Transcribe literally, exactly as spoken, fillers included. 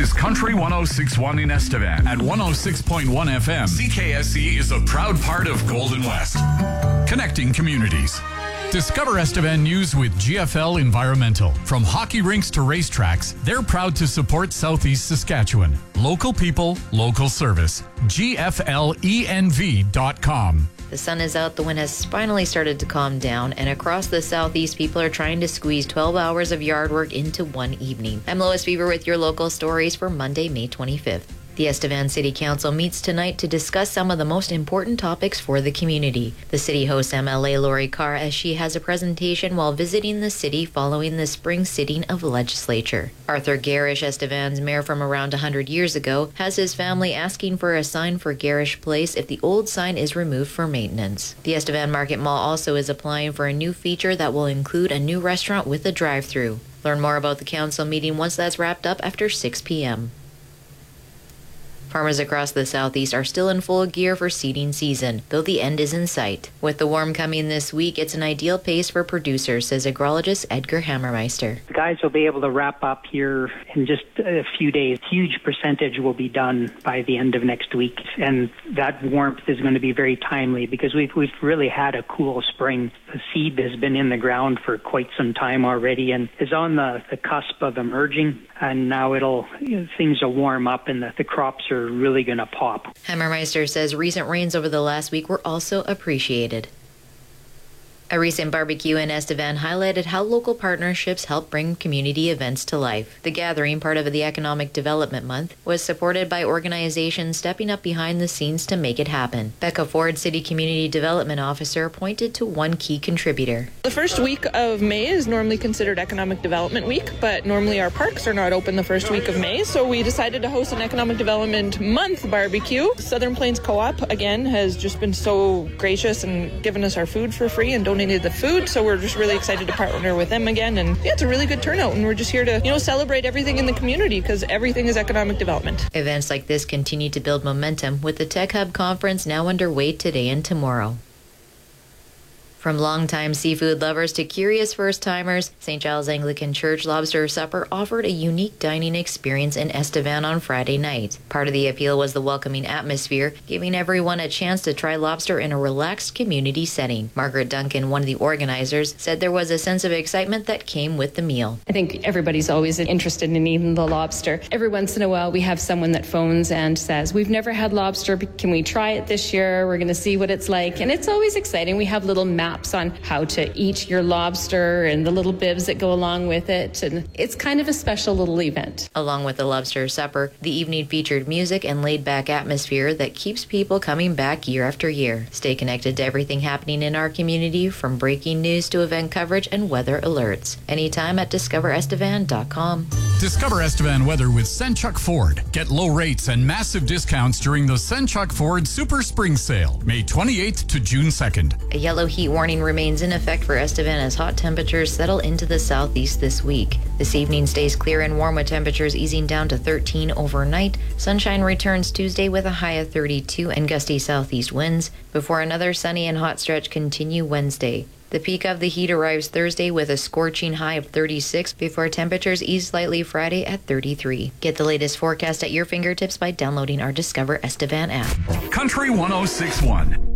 is Country one oh six point one in Estevan. At one oh six point one F M, C K S E is a proud part of Golden West. Connecting communities. Discover Estevan news with G F L Environmental. From hockey rinks to racetracks, they're proud to support Southeast Saskatchewan. Local people, local service. G F L E N V dot com. The sun is out, the wind has finally started to calm down, and across the southeast, people are trying to squeeze twelve hours of yard work into one evening. I'm Lois Beaver with your local stories for Monday, May twenty-fifth. The Estevan City Council meets tonight to discuss some of the most important topics for the community. The city hosts M L A Lori Carr as she has a presentation while visiting the city following the spring sitting of legislature. Arthur Garish, Estevan's mayor from around one hundred years ago, has his family asking for a sign for Garish Place if the old sign is removed for maintenance. The Estevan Market Mall also is applying for a new feature that will include a new restaurant with a drive-through. Learn more about the council meeting once that's wrapped up after six p.m. Farmers across the southeast are still in full gear for seeding season, though the end is in sight. With the warm coming this week, it's an ideal pace for producers, says agrologist Edgar Hammermeister. The guys will be able to wrap up here in just a few days. Huge percentage will be done by the end of next week, and that warmth is going to be very timely because we've we've really had a cool spring. The seed has been in the ground for quite some time already and is on the, the cusp of emerging, and now it'll you know, things will warm up and the, the crops are really going to pop. Hammermeister says recent rains over the last week were also appreciated. A recent barbecue in Estevan highlighted how local partnerships help bring community events to life. The gathering, part of the Economic Development Month, was supported by organizations stepping up behind the scenes to make it happen. Becca Ford, City Community Development Officer, pointed to one key contributor. The first week of May is normally considered Economic Development Week, but normally our parks are not open the first week of May, so we decided to host an Economic Development Month barbecue. Southern Plains Co-op, again, has just been so gracious and given us our food for free and donated the food, so we're just really excited to partner with them again. And yeah, it's a really good turnout, and we're just here to, you know, celebrate everything in the community because everything is economic development. Events like this continue to build momentum with the Tech Hub Conference now underway today and tomorrow. From longtime seafood lovers to curious first-timers, Saint Giles Anglican Church Lobster Supper offered a unique dining experience in Estevan on Friday night. Part of the appeal was the welcoming atmosphere, giving everyone a chance to try lobster in a relaxed community setting. Margaret Duncan, one of the organizers, said there was a sense of excitement that came with the meal. I think everybody's always interested in eating the lobster. Every once in a while we have someone that phones and says, we've never had lobster, can we try it this year? We're going to see what it's like. And it's always exciting. We have little maps on how to eat your lobster and the little bibs that go along with it. And it's kind of a special little event. Along with the lobster supper, the evening featured music and laid-back atmosphere that keeps people coming back year after year. Stay connected to everything happening in our community, from breaking news to event coverage and weather alerts. Anytime at discover estevan dot com. Discover Estevan weather with Senchuk Ford. Get low rates and massive discounts during the Senchuk Ford Super Spring Sale, May twenty-eighth to June second. A yellow heat warning remains in effect for Estevan as hot temperatures settle into the southeast this week. This evening stays clear and warm with temperatures easing down to thirteen overnight. Sunshine returns Tuesday with a high of thirty-two and gusty southeast winds before another sunny and hot stretch continue Wednesday. The peak of the heat arrives Thursday with a scorching high of thirty-six before temperatures ease slightly Friday at thirty-three. Get the latest forecast at your fingertips by downloading our Discover Estevan app. Country one oh six point one.